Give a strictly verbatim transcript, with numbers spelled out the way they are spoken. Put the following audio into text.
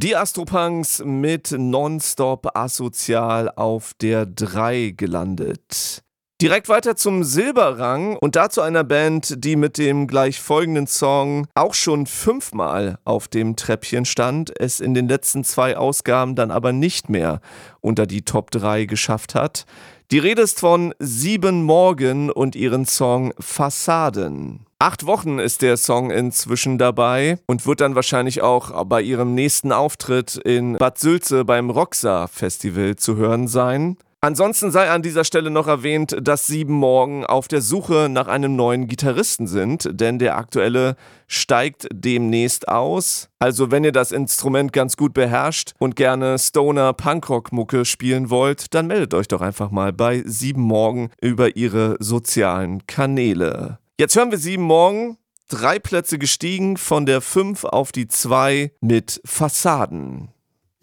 Die Astropunks mit Nonstop asozial auf der drei gelandet. Direkt weiter zum Silberrang und dazu einer Band, die mit dem gleich folgenden Song auch schon fünfmal auf dem Treppchen stand, es in den letzten zwei Ausgaben dann aber nicht mehr unter die Top drei geschafft hat. Die Rede ist von Sieben Morgen und ihren Song Fassaden. Acht Wochen ist der Song inzwischen dabei und wird dann wahrscheinlich auch bei ihrem nächsten Auftritt in Bad Sülze beim Roxa Festival zu hören sein. Ansonsten sei an dieser Stelle noch erwähnt, dass Sieben Morgen auf der Suche nach einem neuen Gitarristen sind, denn der aktuelle steigt demnächst aus. Also wenn ihr das Instrument ganz gut beherrscht und gerne Stoner-Punkrock-Mucke spielen wollt, dann meldet euch doch einfach mal bei Sieben Morgen über ihre sozialen Kanäle. Jetzt hören wir Sieben Morgen, drei Plätze gestiegen, von der fünf auf die zwei mit Fassaden.